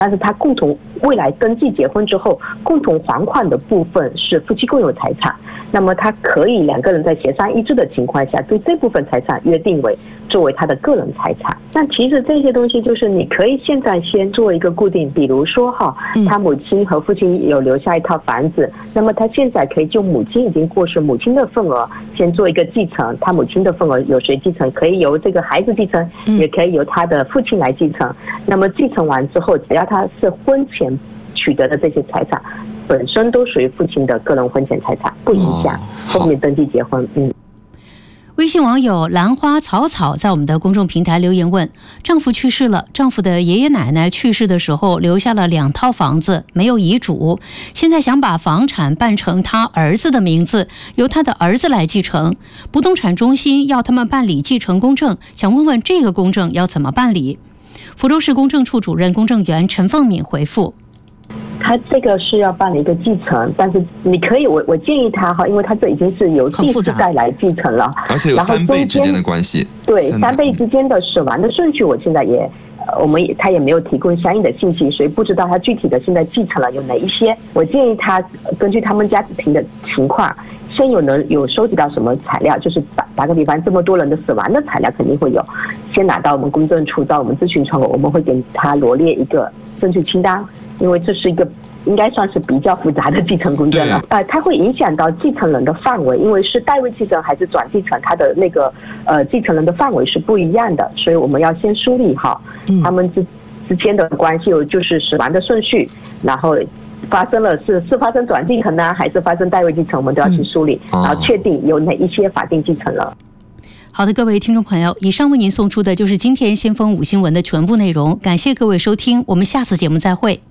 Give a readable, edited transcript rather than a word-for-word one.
但是他共同未来登记结婚之后，共同还款的部分是夫妻共有财产。那么他可以两个人在协商一致的情况下，对这部分财产约定为作为他的个人财产。那其实这些东西就是你可以现在先做一个固定，比如说他母亲和父亲有留下一套房子，那么他现在可以就母亲已经过世母亲的份额先做一个继承，他母亲的份额由谁继承？可以由这个孩子继承，也可以由他的父亲来继承。那么继承完之后，只要他是婚前取得的这些财产本身都属于父亲的个人婚前财产，不影响后面登记结婚。 微信网友兰花草草在我们的公众平台留言问：丈夫去世了，丈夫的爷爷奶奶去世的时候留下了2套房子，没有遗嘱，现在想把房产办成他儿子的名字，由他的儿子来继承。不动产中心要他们办理继承公证，想问问这个公证要怎么办理？福州市公证处主任公证员陈凤敏回复： 他这个是要办理一个继承，但是你可以，我建议他因为他这已经是由第四代来继承了， 而且有3辈之间的关系。 对，3辈之间的死亡的顺序，我现在他也没有提供相应的信息，所以不知道他具体的现在继承了有哪一些。我建议他根据他们家庭的情况，先有收集到什么材料，就是打个比方，这么多人的死亡的材料肯定会有，先拿到我们公证处，到我们咨询窗口，我们会给他罗列一个证据清单，因为这是一个应该算是比较复杂的继承公证了。它会影响到继承人的范围，因为是代位继承还是转继承，它的那个继承人的范围是不一样的，所以我们要先梳理好他们之间的关系，就是死亡的顺序，然后发生了是发生转继承呢，还是发生代位继承，我们都要去梳理，然后确定有哪一些法定继承人。 好的，各位听众朋友，以上为您送出的就是今天先锋5新闻的全部内容，感谢各位收听，我们下次节目再会。